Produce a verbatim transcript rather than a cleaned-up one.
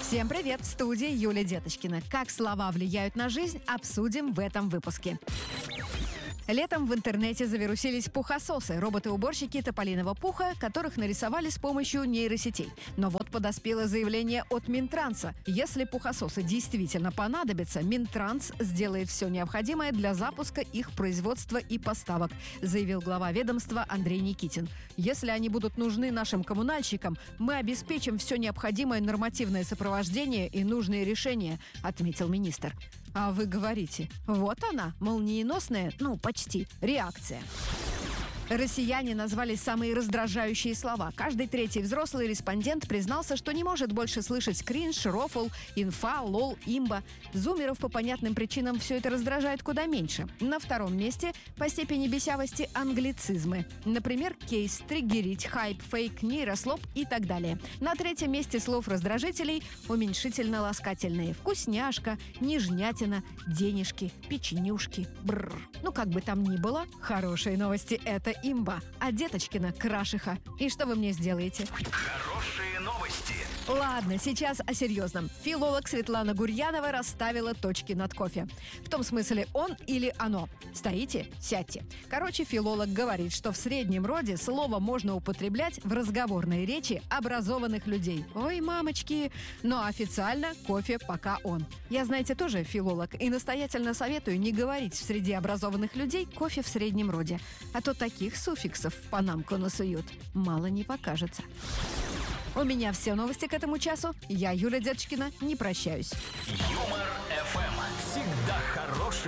Всем привет! В студии Юлия Деточкина. Как слова влияют на жизнь, обсудим в этом выпуске. Летом в интернете завирусились пухососы, роботы-уборщики тополиного пуха, которых нарисовали с помощью нейросетей. Но вот подоспело заявление от Минтранса. Если пухососы действительно понадобятся, Минтранс сделает все необходимое для запуска их производства и поставок, заявил глава ведомства Андрей Никитин. Если они будут нужны нашим коммунальщикам, мы обеспечим все необходимое нормативное сопровождение и нужные решения, отметил министр. А вы говорите, вот она, молниеносная, ну, почти, реакция. Россияне назвали самые раздражающие слова. Каждый третий взрослый респондент признался, что не может больше слышать кринж, рофл, инфа, лол, имба. Зумеров по понятным причинам все это раздражает куда меньше. На втором месте по степени бесявости англицизмы. Например, кейс, триггерить, хайп, фейк, нейрослоп и так далее. На третьем месте слов раздражителей уменьшительно-ласкательные. Вкусняшка, нежнятина, денежки, печенюшки, бррр. Ну, как бы там ни было, хорошие новости — это имба, а Деточкина — крашиха. И что вы мне сделаете? Хорошие новости. Ладно, сейчас о серьезном. Филолог Светлана Гурьянова расставила точки над кофе. В том смысле, он или оно. Стоите? Сядьте. Короче, филолог говорит, что в среднем роде слово можно употреблять в разговорной речи образованных людей. Ой, мамочки! Но официально кофе пока он. Я, знаете, тоже филолог и настоятельно советую не говорить в среде образованных людей кофе в среднем роде. А то таких суффиксов в панамку насуют. Мало не покажется. У меня все новости к этому часу. Я, Юля Деточкина, не прощаюсь. Юмор